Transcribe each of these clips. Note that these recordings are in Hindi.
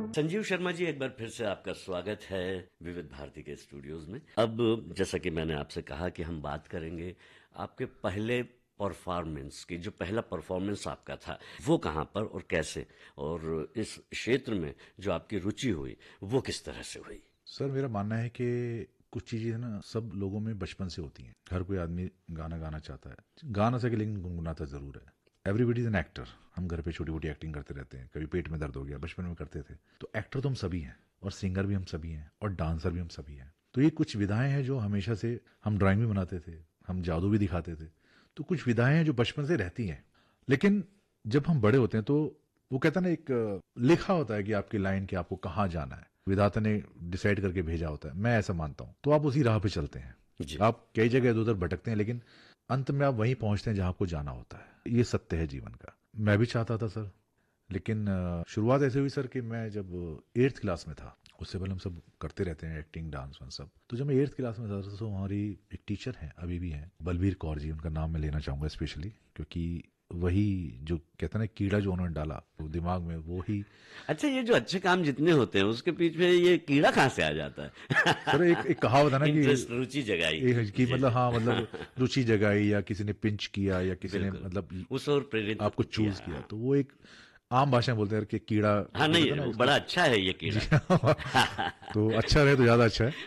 संजीव शर्मा जी, एक बार फिर से आपका स्वागत है विविध भारती के स्टूडियोज में। अब जैसा कि मैंने आपसे कहा कि हम बात करेंगे आपके पहले परफॉर्मेंस की। जो पहला परफॉर्मेंस आपका था वो कहाँ पर और कैसे, और इस क्षेत्र में जो आपकी रुचि हुई वो किस तरह से हुई? सर, मेरा मानना है कि कुछ चीज़ें ना सब लोगों में बचपन से होती हैं। हर कोई आदमी गाना गाना चाहता है, गा ना सके लेकिन गुनगुनाता ज़रूर है। Everybody is an actor. हम घर पे छोटी मोटी एक्टिंग करते रहते हैं। कभी पेट में दर्द हो गया, बचपन में करते थे। तो एक्टर तो हम सभी हैं, और सिंगर भी हम सभी हैं, और डांसर भी हम सभी हैं। तो ये कुछ विधाएं हैं जो हमेशा से, हम ड्राइंग भी बनाते थे, हम जादू भी दिखाते थे। तो कुछ विधाएं हैं जो बचपन से रहती हैं। लेकिन जब हम बड़े होते हैं तो वो कहता है ना, एक लिखा होता है कि आपकी लाइन कि आपको कहाँ जाना है, विधाता ने डिसाइड करके भेजा होता है। मैं ऐसा मानता हूँ। तो आप उसी राह पे चलते हैं। जी। आप कई जगह इधर उधर भटकते हैं, लेकिन अंत में आप वहीं पहुंचते हैं जहां आपको जाना होता है। ये सत्य है जीवन का। मैं भी चाहता था सर, लेकिन शुरुआत ऐसे हुई सर कि मैं जब 8th क्लास में था, उससे पहले हम सब करते रहते हैं एक्टिंग, डांस वांस सब। तो जब मैं 8th क्लास में था तो हमारी एक टीचर हैं, अभी भी हैं, बलबीर कौर जी। उनका नाम मैं लेना चाहूंगा स्पेशली, क्योंकि वही जो कहते हैं ना, कीड़ा जो उन्होंने डाला वो दिमाग में, वो ही। अच्छा, ये जो अच्छे काम जितने होते हैं उसके पीछे ये कीड़ा कहाँ से आ जाता है? सर, एक एक कहावत है ना कि इंटरेस्ट, रुचि जगाई। कि जी मतलब, जी। हाँ मतलब, रुचि जगाई, या किसी ने पिंच किया, या किसी ने बिल्कुल, मतलब उस ओर प्रेरित आपको किया। चूज किया। हाँ तो वो एक आम भाषा में बोलते हैं कि कीड़ा, हाँ, वो कहते नहीं हैं ना वो इसको। बड़ा अच्छा है ये जी कीड़ा। हाँ। तो अच्छा रहे तो ज्यादा अच्छा है।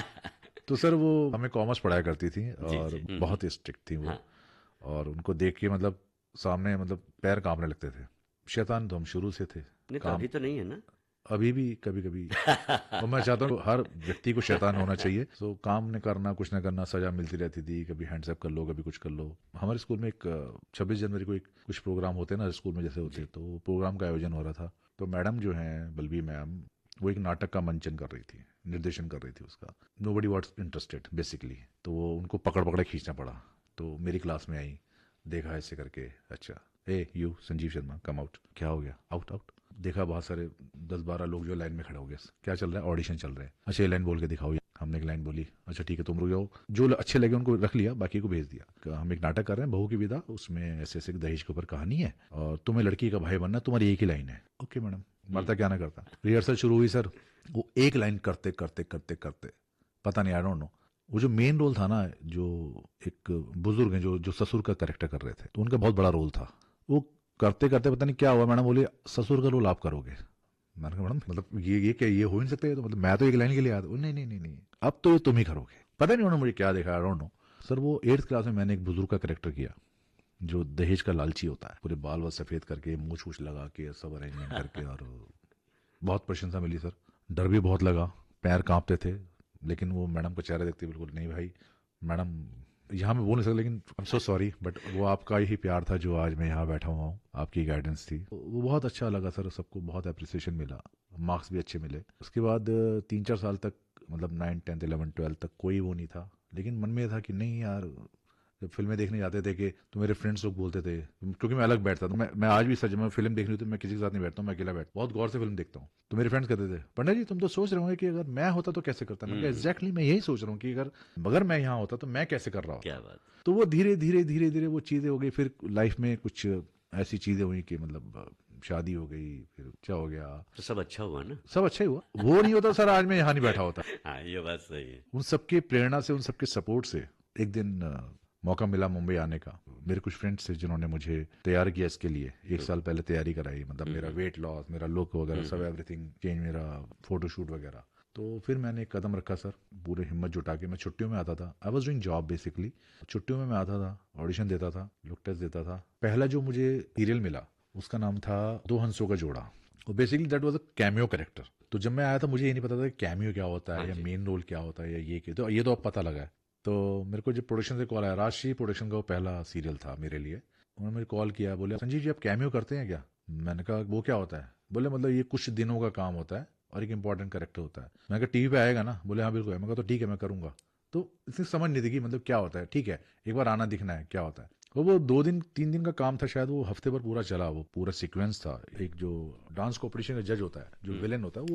तो सर, वो हमें कॉमर्स पढ़ाया करती थी, जी और जी। बहुत स्ट्रिक्ट थी वो। हाँ। और उनको देख के मतलब सामने मतलब पैर कांपने लगते थे। शैतान तो हम शुरू से थे। नहीं तो काम अभी तो नहीं है ना? अभी भी कभी कभी। और मैं चाहता हूँ हर व्यक्ति को शैतान होना चाहिए। तो काम न करना, कुछ न करना, सजा मिलती रहती थी। कभी हैंड्सअप कर लो, कभी कुछ कर लो। हमारे स्कूल में एक 26 जनवरी को एक कुछ प्रोग्राम होते हैं ना स्कूल में, जैसे होते जी। हैं, तो वो प्रोग्राम का आयोजन हो रहा था। तो मैडम जो है, बलबी मैम, वो एक नाटक का मंचन कर रही थी, निर्देशन कर रही थी उसका। नो बडी वॉट्स इंटरेस्टेड बेसिकली। तो वो उनको पकड़ पकड़े खींचना पड़ा। तो मेरी क्लास में आई, देखा ऐसे करके, अच्छा, ए you Sanjeev Sharma, come out. क्या हो गया? Out out. देखा बहुत सारे 10-12 लोग जो लाइन में खड़े हो गए। क्या चल रहा है? ऑडिशन चल रहे हैं। अच्छा, ये लाइन बोल के दिखाओ। हमने एक लाइन बोली, अच्छा ठीक है तुम रुक जाओ। जो अच्छे लगे उनको रख लिया, बाकी को भेज दिया। हम एक नाटक कर रहे हैं, बहू की विदा, उसमें ऐसे ऐसे दहेज के ऊपर कहानी है, और तुम्हें लड़की का भाई बनना, तुम्हारी एक ही लाइन है। ओके मैडम, मरता क्या ना करता। रिहर्सल शुरू हुई सर। वो एक लाइन करते करते करते करते, पता नहीं, आई डोंट नो, वो जो मेन रोल था ना, जो एक बुजुर्ग है जो जो ससुर का कैरेक्टर कर रहे थे, तो उनका बहुत बड़ा रोल था। वो करते करते पता नहीं क्या हुआ, मैडम बोली ससुर का रोल आप करोगे। मैंने कहा मैडम मतलब ये क्या, ये हो नहीं सकता। ये तो मतलब मैं तो एक लाइन के लिए आया था। नहीं नहीं नहीं नहीं, अब तो ये तुम ही करोगे। पता नहीं उन्होंने मुझे क्या देखा, आई डोंट नो। सर, वो 8th क्लास में मैंने एक बुजुर्ग का कैरेक्टर किया, जो दहेज का लालची होता है, पूरे बाल व सफेद करके, मूछ वूछ लगा के, सब अरेंजमेंट करके। और बहुत प्रशंसा मिली सर। डर भी बहुत लगा, पैर कांपते थे। लेकिन वो मैडम का चेहरा देखते बिल्कुल नहीं भाई, मैडम यहाँ मैं बोल नहीं सकता, लेकिन I am so sorry, but वो आपका ही प्यार था जो आज मैं यहाँ बैठा हुआ हूँ, आपकी गाइडेंस थी। वो बहुत अच्छा लगा सर, सबको बहुत अप्रिसिएशन मिला, मार्क्स भी अच्छे मिले। उसके बाद 3-4 साल तक, मतलब 9th 10th 11th 12th तक कोई वो नहीं था। लेकिन मन में ये था कि नहीं यार, जब फिल्में देखने जाते थे कि तो मेरे फ्रेंड्स लोग बोलते थे, क्योंकि मैं अलग बैठता था। मैं आज भी सच में फिल्म देखनी होती तो मैं किसी के साथ नहीं बैठता हूँ, मैं अकेला बैठता, बहुत गौर से फिल्म देखता हूँ। तो मेरे फ्रेंड्स कहते थे, पंडित जी तुम तो सोच रहे होंगे कि अगर मैं होता तो कैसे करता। मैंने कहा एग्जैक्टली मैं यही सोच रहा हूँ कि अगर मैं यहाँ होता तो मैं कैसे कर रहा क्या होता। बात। तो वो धीरे धीरे धीरे धीरे वो चीजें हो गई। फिर लाइफ में कुछ ऐसी चीजें हुई कि मतलब शादी हो गई, फिर क्या हो गया। तो सब अच्छा हुआ ना? सब अच्छा ही हुआ। वो नहीं होता सर, आज मैं यहाँ नहीं बैठा होता। हाँ, ये बात सही है। उन सबकी प्रेरणा से, उन सबके सपोर्ट से एक दिन मौका मिला मुंबई आने का। मेरे कुछ फ्रेंड्स थे जिन्होंने मुझे तैयार किया इसके लिए। 1 साल पहले तैयारी कराई, मतलब मेरा वेट लॉस, मेरा लुक वगैरह सब, एवरीथिंग चेंज, मेरा फोटोशूट वगैरह। तो फिर मैंने एक कदम रखा सर, पूरे हिम्मत जुटा के। मैं छुट्टियों में आता था, I was doing job basically. छुट्टियों में मैं आता था, ऑडिशन देता था, लुक टेस्ट देता था। पहला जो मुझे सीरियल मिला उसका नाम था दो हंसों का जोड़ा। Basically that was a cameo character. तो जब मैं आया था मुझे ये नहीं पता था कि कैमियो क्या होता हाँ है, या जी। मेन रोल क्या होता है, या ये क्या। तो ये तो अब पता लगा है। तो मेरे को जब प्रोडक्शन से कॉल आया, राजश्री प्रोडक्शन का वो पहला सीरियल था मेरे लिए। उन्होंने मुझे कॉल किया, बोले संजीव जी आप कैमियो करते हैं क्या। मैंने कहा वो क्या होता है। बोले मतलब ये कुछ दिनों का काम होता है और एक इंपॉर्टेंट कैरेक्टर होता है। मैंने कहा टीवी पे आएगा ना। बोले हाँ बिल्कुल है। मैं कहा तो ठीक है मैं करूंगा। तो इसने समझ नहीं थी कि मतलब क्या होता है। ठीक है, एक बार आना दिखना है क्या होता है। वो 2 दिन 3 दिन का काम था शायद, वो हफ्ते भर पूरा चला। वो पूरा सीक्वेंस था। एक जो डांस कॉम्पिटिशन का जज होता है, जो विलेन होता है,